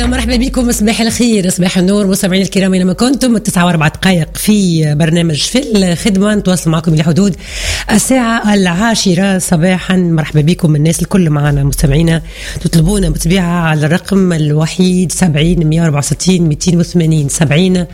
اهلا مرحبا بكم. صباح الخير، صباح النور مستمعينا الكرام اينما كنتم. 9:04 في برنامج في الخدمه، نتواصل معكم الى حدود الساعه 10 صباحا. مرحبا بكم الناس الكل معنا مستمعينا، تطلبونا بطبيعه على الرقم الوحيد 70 164 280 70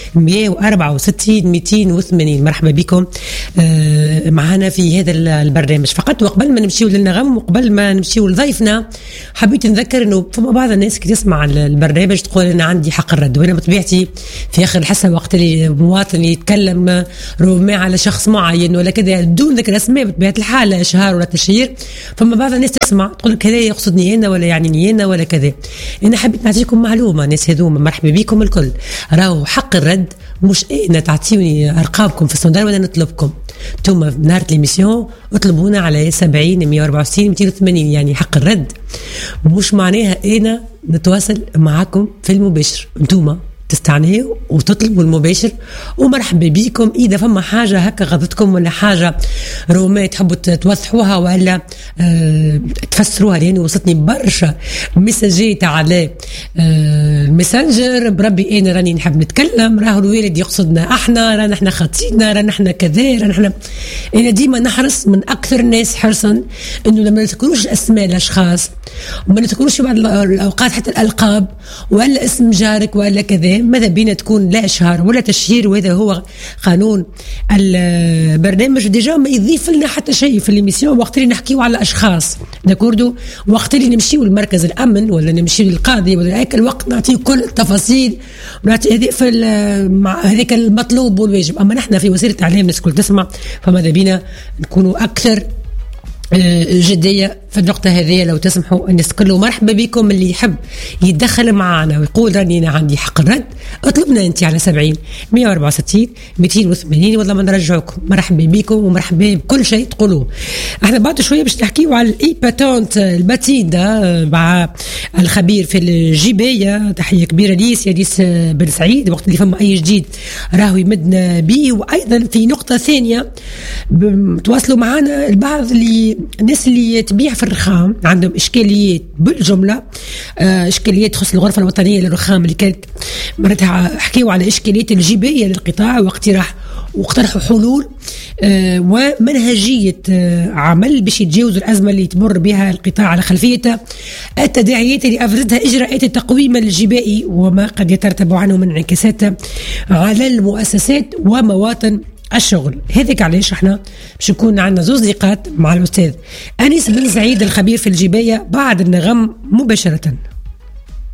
164 280. مرحبا بكم معنا في هذا البرنامج. فقط وقبل ما نمشيو للنغم وقبل ما نمشيو لضيفنا، حبيت نذكر انه فما بعض الناس كي تسمع البرنامج تقول انا عندي حق الرد، وانا بطبيعتي في اخر الحصه وقت اللي مواطن يتكلم ربما على شخص معين ولا كذا بدون ذكر اسماء بطبيعه الحال اشهار ولا تشهير، فما بعض الناس تسمع تقول لك هذا يقصدني انا ولا يعنيني انا ولا كذا. انا حبيت نعطيكم معلومه الناس هذوما، مرحبا بكم الكل. راهو حق الرد مش انا تعطيوني ارقامكم في الصندوق ولا نطلبكم ثم نهار الإميسيون اطلبونا على 70 164 280. يعني حق الرد مش معناها انا نتواصل معكم في المباشر، انتوما تستعنيوا وتطلبوا المباشر ومرحبا بيكم. اذا فما حاجه هكا غضتكم ولا حاجه روما تحبوا توضحوها ولا تفسروها، لانه وصلتني برشا مسجات على الماسنجر بربي انا راني نحب نتكلم، راهو الوالد يقصدنا احنا، رانا احنا خاطينا، رانا احنا كذا، رانا احنا. انا ديما نحرص من اكثر الناس حرصا انه لما نذكروش اسماء الاشخاص وما نذكروش بعض الاوقات حتى الالقاب ولا اسم جارك ولا كذا، ماذا بينا تكون لا اشهار ولا تشهير، وهذا هو قانون البرنامج. ديجا ما يضيف لنا حتى شيء في الميسيون وقت اللي نحكيو على اشخاص داكوردو، وقت اللي نمشيو لمركز الامن ولا نمشيو للقاضي ولا هيك الوقت نعطيه كل التفاصيل ونعطي هذه في هذاك المطلوب والواجب. اما نحن في وسيله اعلام الناس كل تسمع، فماذا بينا نكونوا اكثر جدية في النقطة هذه. لو تسمحوا الناس كله مرحبا بكم. اللي يحب يتدخل معنا ويقول راني أنا عندي حق الرد اطلبنا أنت على 70 164 280 والله ما نرجعكم. مرحبا بكم ومرحبا بكل شيء تقولوه. احنا بعد شوية باش نحكيو على الإيباتونت البتيدة مع الخبير في الجباية. تحية كبيرة ليس يديس بن سعيد، وقت اللي فما أي جديد راهو يمدنا به. وأيضا في نقطة ثانية تواصلوا معنا البعض اللي الناس اللي تبيع في الرخام عندهم إشكاليات بالجملة، إشكاليات تخص الغرفة الوطنية للرخام اللي كانت مرتها حكيوا على إشكاليات الجباية للقطاع واقترحوا حلول ومنهجية عمل باش يتجاوزوا الأزمة اللي تمر بها القطاع على خلفية التداعيات اللي أفرزتها إجراءات التقويم الجبائي وما قد يترتب عنه من انعكاسات على المؤسسات ومواطن الشغل. هذيك علاش احنا باش نكون عندنا زوز لقاءات مع الأستاذ أنيس بن سعيد الخبير في الجباية بعد النغم مباشرة.